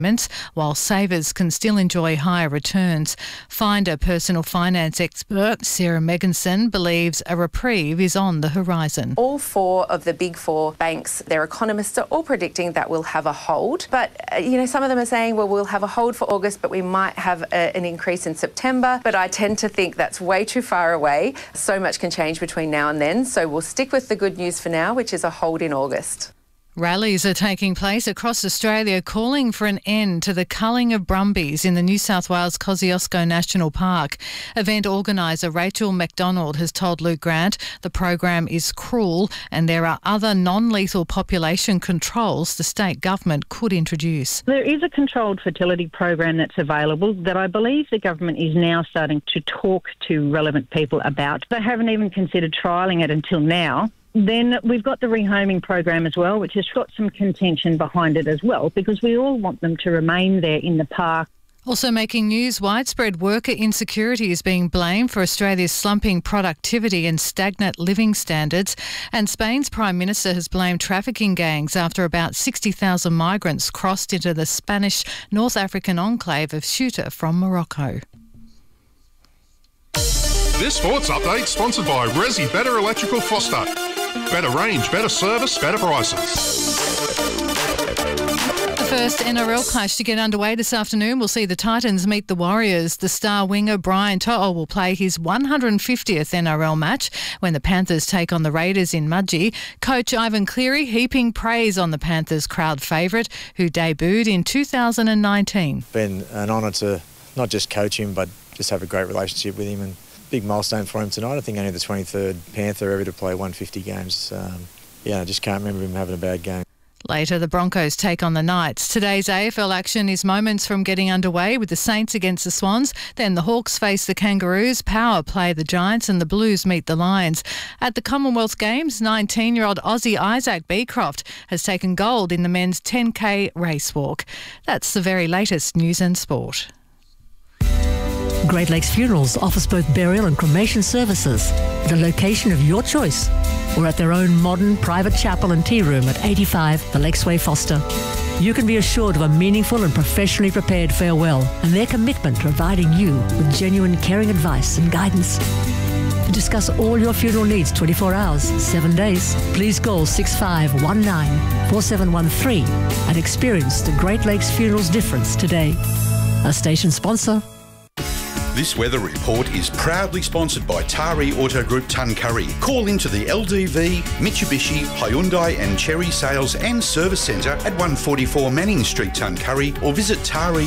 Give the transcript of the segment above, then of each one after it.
while savers can still enjoy higher returns. Finder personal finance expert Sarah Megginson believes a reprieve is on the horizon. All four of the big four banks, their economists are all predicting that we'll have a hold. But, some of them are saying, well, we'll have a hold for August, but we might have an increase in September. But I tend to think that's way too far away. So much can change between now and then. So we'll stick with the good news for now, which is a hold in August. Rallies are taking place across Australia calling for an end to the culling of brumbies in the New South Wales Kosciuszko National Park. Event organiser Rachel McDonald has told Luke Grant the program is cruel and there are other non-lethal population controls the state government could introduce. There is a controlled fertility program that's available that I believe the government is now starting to talk to relevant people about. They haven't even considered trialling it until now. Then we've got the rehoming program as well, which has got some contention behind it as well, because we all want them to remain there in the park. Also making news, widespread worker insecurity is being blamed for Australia's slumping productivity and stagnant living standards. And Spain's Prime Minister has blamed trafficking gangs after about 60,000 migrants crossed into the Spanish North African enclave of Ceuta from Morocco. This sports update sponsored by Resi Better Electrical Foster. Better range, better service, better prices. The first NRL clash to get underway this afternoon will see the Titans meet the Warriors. The star winger Brian To'o will play his 150th NRL match when the Panthers take on the Raiders in Mudgee. Coach Ivan Cleary heaping praise on the Panthers crowd favourite who debuted in 2019. Been an honour to not just coach him but just have a great relationship with him, and big milestone for him tonight. I think only the 23rd Panther ever to play 150 games. I just can't remember him having a bad game. Later, the Broncos take on the Knights. Today's AFL action is moments from getting underway with the Saints against the Swans. Then the Hawks face the Kangaroos, Power play the Giants and the Blues meet the Lions. At the Commonwealth Games, 19-year-old Aussie Isaac Beecroft has taken gold in the men's 10K race walk. That's the very latest news and sport. Great Lakes Funerals offers both burial and cremation services, the location of your choice, or at their own modern private chapel and tea room at 85 The Lakesway Foster. You can be assured of a meaningful and professionally prepared farewell and their commitment to providing you with genuine caring advice and guidance. To discuss all your funeral needs 24 hours, 7 days, please call 6519 4713 and experience the Great Lakes Funerals difference today. A station sponsor. This weather report is proudly sponsored by Tari Auto Group Tuncurry. Call into the LDV, Mitsubishi, Hyundai and Chery Sales and Service Centre at 144 Manning Street, Tuncurry, or visit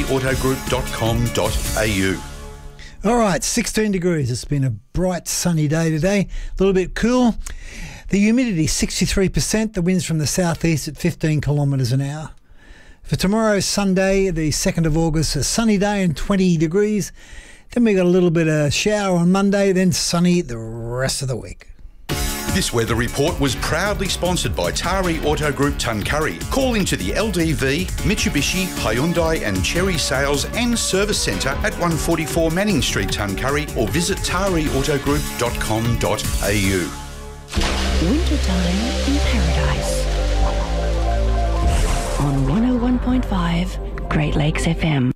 tariautogroup.com.au. All right, 16 degrees. It's been a bright sunny day today, a little bit cool. The humidity 63%, the winds from the southeast at 15 kilometres an hour. For tomorrow, Sunday, the 2nd of August, a sunny day and 20 degrees. Then we got a little bit of shower on Monday, then sunny the rest of the week. This weather report was proudly sponsored by Tari Auto Group Tuncurry. Call into the LDV, Mitsubishi, Hyundai and Chery Sales and Service Centre at 144 Manning Street, Tuncurry, or visit tariautogroup.com.au. Wintertime in Paradise on 101.5 Great Lakes FM.